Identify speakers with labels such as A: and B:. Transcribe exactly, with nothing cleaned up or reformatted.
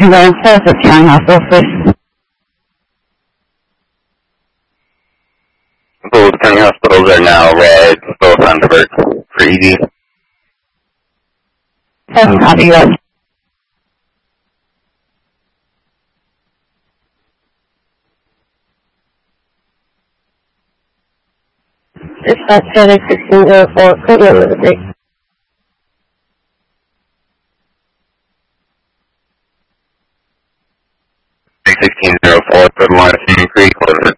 A: Ambulance service, County Hospital, please.
B: Both county hospitals are now red, both on divert for E D.
A: Seven copy, yes. Dispatch Panic sixteen oh four, code emergency.
B: sixteen oh four, good one, Creek,